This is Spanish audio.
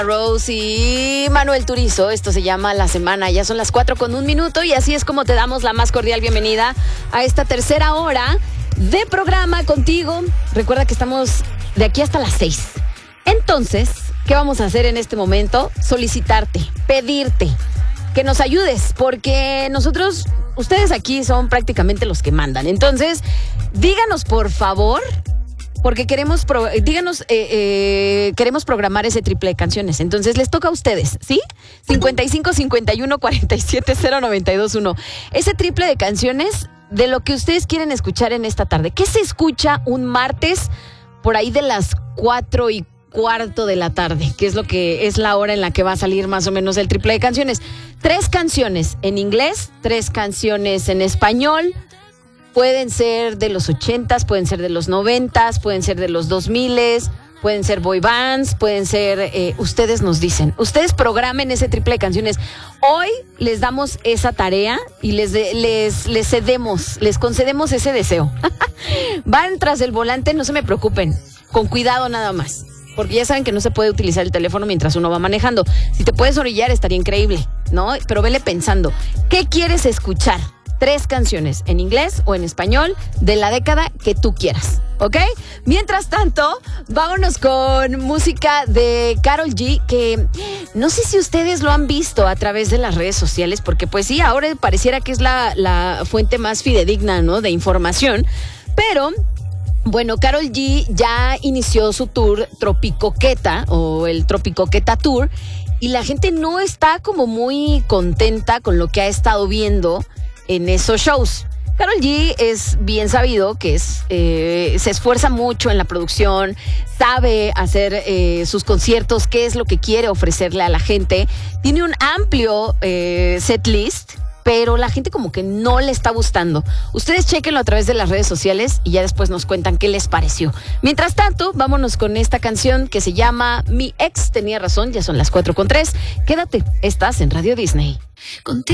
Rose y Manuel Turizo. Esto se llama La Semana. Ya son las 4:01 y así es como te damos la más cordial bienvenida a esta tercera hora de programa contigo. Recuerda que estamos de aquí hasta las 6. Entonces, ¿qué vamos a hacer en este momento? Solicitarte, pedirte que nos ayudes, porque ustedes aquí son prácticamente los que mandan. Entonces, díganos por favor, porque queremos programar ese triple de canciones. Entonces les toca a ustedes, ¿sí? 55 51 47 092.1. Ese triple de canciones de lo que ustedes quieren escuchar en esta tarde. ¿Qué se escucha un martes por ahí de las 4:15 de la tarde? Que es lo que es la hora en la que va a salir más o menos el triple de canciones. 3 canciones en inglés, 3 canciones en español. Pueden ser de los 80s, pueden ser de los 90s, pueden ser de los 2000s, pueden ser boy bands, pueden ser, ustedes nos dicen. Ustedes programen ese triple de canciones. Hoy les damos esa tarea y les concedemos ese deseo. Van tras el volante, no se me preocupen, con cuidado nada más. Porque ya saben que no se puede utilizar el teléfono mientras uno va manejando. Si te puedes orillar estaría increíble, ¿no? Pero vele pensando, ¿qué quieres escuchar? 3 canciones en inglés o en español de la década que tú quieras, ¿ok? Mientras tanto, vámonos con música de Karol G, que no sé si ustedes lo han visto a través de las redes sociales, porque pues sí, ahora pareciera que es la fuente más fidedigna, ¿no?, de información, pero bueno, Karol G ya inició su tour Tropicoqueta o el Tropicoqueta Tour y la gente no está como muy contenta con lo que ha estado viendo en esos shows. Karol G es bien sabido que se esfuerza mucho en la producción, sabe hacer sus conciertos, qué es lo que quiere ofrecerle a la gente. Tiene un amplio set list, pero la gente como que no le está gustando. Ustedes chéquenlo a través de las redes sociales y ya después nos cuentan qué les pareció. Mientras tanto, vámonos con esta canción que se llama Mi Ex Tenía Razón. Ya son las 4:03. Quédate, estás en Radio Disney.